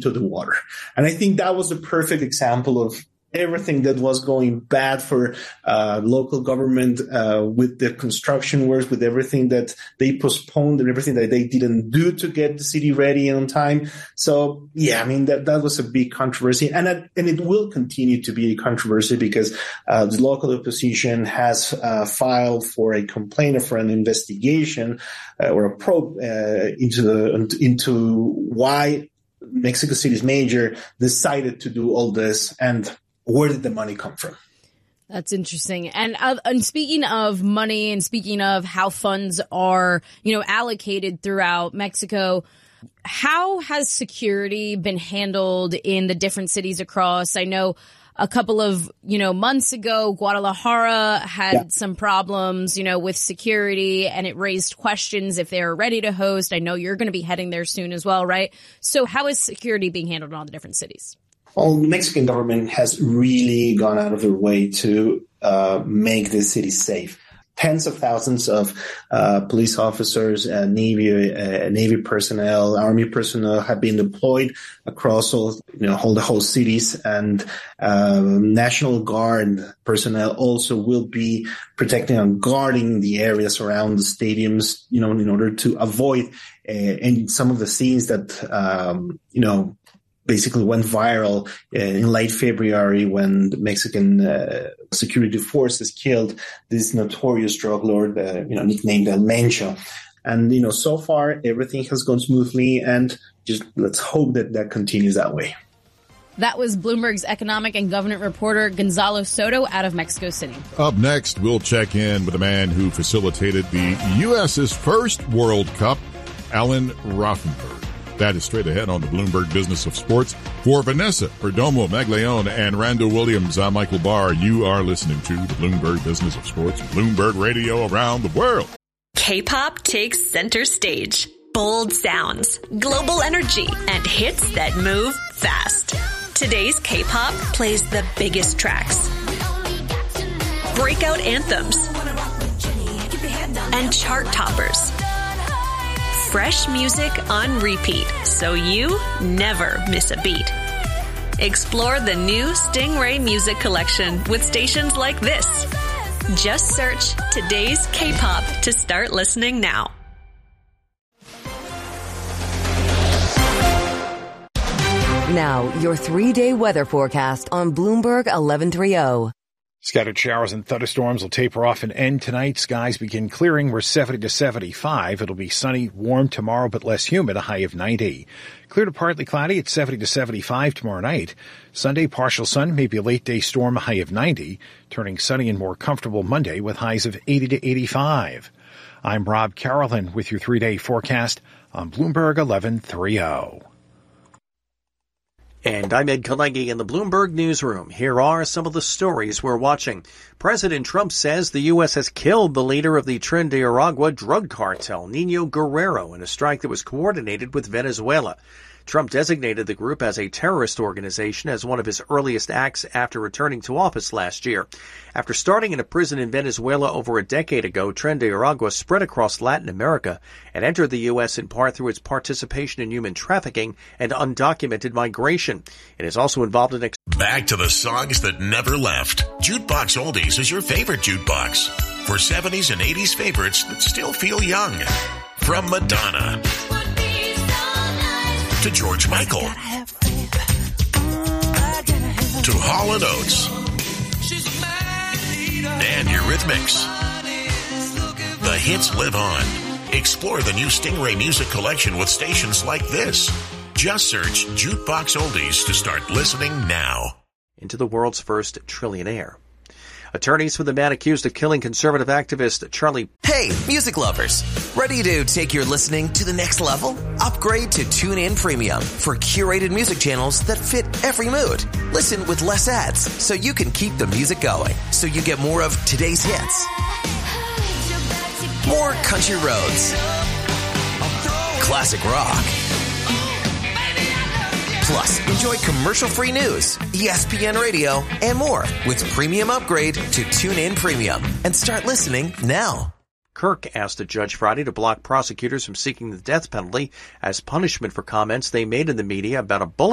into the water. And I think that was a perfect example of everything that was going bad for local government with the construction works, with everything that they postponed and everything that they didn't do to get the city ready on time. So, yeah, I mean, that was a big controversy. And it will continue to be a controversy because the local opposition has filed for a complaint or for an investigation or a probe into why Mexico City's mayor decided to do all this and where did the money come from? That's interesting. And speaking of money and speaking of how funds are, allocated throughout Mexico, how has security been handled in the different cities across? I know a couple of, months ago, Guadalajara had some problems, with security, and it raised questions if they were ready to host. I know you're going to be heading there soon as well, right? So how is security being handled in all the different cities? Well, the Mexican government has really gone out of their way to make the city safe. Tens of thousands of police officers, Navy personnel, Army personnel have been deployed across all the whole cities, and National Guard personnel also will be protecting and guarding the areas around the stadiums, in order to avoid and some of the scenes that basically went viral in late February when the Mexican security forces killed this notorious drug lord, nicknamed El Mencho. And, so far everything has gone smoothly, and just let's hope that continues that way. That was Bloomberg's economic and government reporter Gonzalo Soto out of Mexico City. Up next, we'll check in with the man who facilitated the U.S.'s first World Cup, Alan Rothenberg. That is straight ahead on the Bloomberg Business of Sports. For Vanessa Perdomo Maglione and Randall Williams, I'm Michael Barr. You are listening to the Bloomberg Business of Sports, Bloomberg Radio around the world. K-pop takes center stage. Bold sounds, global energy, and hits that move fast. Today's K-pop plays the biggest tracks, breakout anthems, and chart toppers. Fresh music on repeat, so you never miss a beat. Explore the new Stingray Music Collection with stations like this. Just search Today's K-pop to start listening now. Now, your 3-day weather forecast on Bloomberg 1130. Scattered showers and thunderstorms will taper off and end tonight. Skies begin clearing. We're 70 to 75. It'll be sunny, warm tomorrow, but less humid, a high of 90. Clear to partly cloudy at 70 to 75 tomorrow night. Sunday, partial sun, maybe a late day storm, a high of 90. Turning sunny and more comfortable Monday with highs of 80 to 85. I'm Rob Carolyn with your 3-day forecast on Bloomberg 1130. And I'm Ed Kalegi in the Bloomberg Newsroom. Here are some of the stories we're watching. President Trump says the U.S. has killed the leader of the Tren de Aragua drug cartel, Nino Guerrero, in a strike that was coordinated with Venezuela. Trump designated the group as a terrorist organization as one of his earliest acts after returning to office last year. After starting in a prison in Venezuela over a decade ago, Tren de Aragua spread across Latin America and entered the U.S. in part through its participation in human trafficking and undocumented migration. It is also involved in... Back to the songs that never left. Jukebox Oldies is your favorite jukebox. For 70s and 80s favorites that still feel young. From Madonna to George Michael, to Hall & Oates, and Eurythmics. The hits live on. Explore the new Stingray Music Collection with stations like this. Just search Jukebox Oldies to start listening now. Into the world's first trillionaire. Attorneys for the man accused of killing conservative activist Charlie... Hey, music lovers. Ready to take your listening to the next level? Upgrade to TuneIn Premium for curated music channels that fit every mood. Listen with less ads so you can keep the music going. So you get more of today's hits. More country roads. Classic rock. Plus, enjoy commercial-free news, ESPN Radio, and more with premium upgrade to TuneIn Premium. And start listening now. Kirk asked a judge Friday to block prosecutors from seeking the death penalty as punishment for comments they made in the media about a bullet